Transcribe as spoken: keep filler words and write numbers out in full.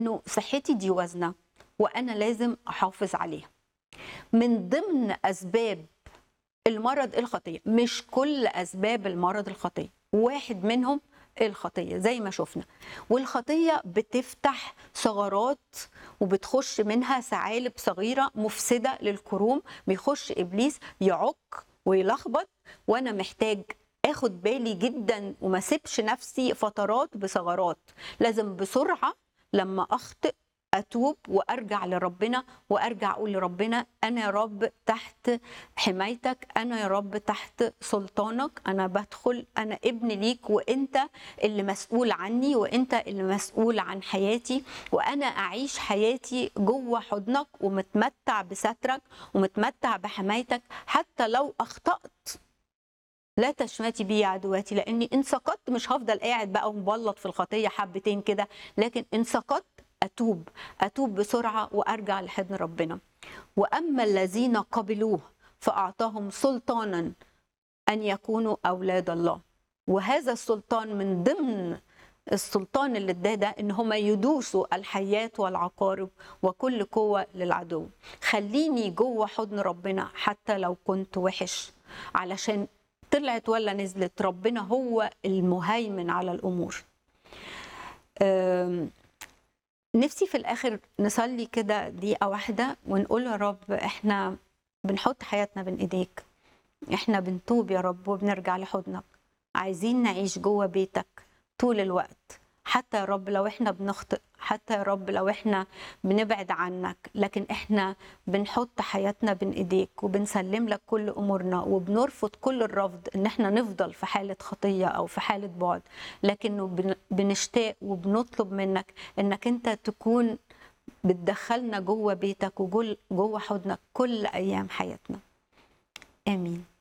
انه صحتي دي وزنه وانا لازم احافظ عليها. من ضمن اسباب المرض الخطيه، مش كل اسباب المرض الخطيه، واحد منهم الخطيه زي ما شفنا. والخطيه بتفتح ثغرات وبتخش منها ثعالب صغيره مفسده للكروم، بيخش ابليس يعك ويلخبط، وانا محتاج اخد بالي جدا وما سيبش نفسي فترات بثغرات. لازم بسرعه لما اخطئ اتوب وارجع لربنا، وارجع اقول لربنا انا يا رب تحت حمايتك، انا يا رب تحت سلطانك، انا بدخل، انا ابن ليك، وانت اللي مسؤول عني، وانت اللي مسؤول عن حياتي، وانا اعيش حياتي جوه حضنك ومتمتع بسترك ومتمتع بحمايتك. حتى لو اخطأت لا تشمتي بي يا عدواتي، لاني ان سقطت مش هفضل قاعد بقى ومبلط في الخطيه حبتين كده، لكن ان سقطت اتوب اتوب بسرعه وارجع لحضن ربنا. واما الذين قبلوه فاعطاهم سلطانا ان يكونوا اولاد الله. وهذا السلطان من ضمن السلطان اللي اداه ده ان هم يدوسوا الحيات والعقارب وكل قوه للعدو. خليني جوه حضن ربنا حتى لو كنت وحش، علشان طلعت ولا نزلت ربنا هو المهيمن على الامور. نفسي في الاخر نصلي كده دقيقه واحده ونقول يا رب احنا بنحط حياتنا بين ايديك، احنا بنتوب يا رب وبنرجع لحضنك، عايزين نعيش جوه بيتك طول الوقت، حتى يا رب لو احنا بنخطئ، حتى يا رب لو احنا بنبعد عنك، لكن احنا بنحط حياتنا بين ايديك وبنسلم لك كل امورنا، وبنرفض كل الرفض ان احنا نفضل في حالة خطية او في حالة بعد، لكنه بنشتاق وبنطلب منك انك انت تكون بتدخلنا جوه بيتك وجوه حضنك كل ايام حياتنا. امين.